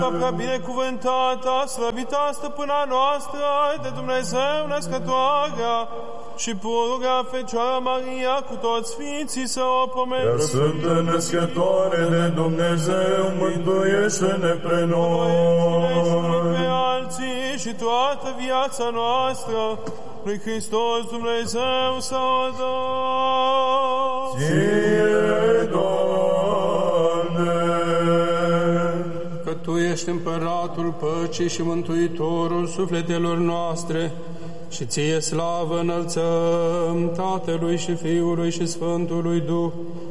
Prea binecuvântată, slăvita stăpâna noastră de Dumnezeu născătoarea și pururea Fecioara Maria cu toți sfinții să o pomenim. Prea Sfântă Născătoare de Dumnezeu, mântuiește-ne pe noi. Pe alții și toată viața noastră lui Hristos Dumnezeu să o dăm. Ție, Doamne! Că Tu ești împăratul păcii și mântuitorul sufletelor noastre, și Ție slavă înălțăm Tatălui și Fiului și Sfântului Duh,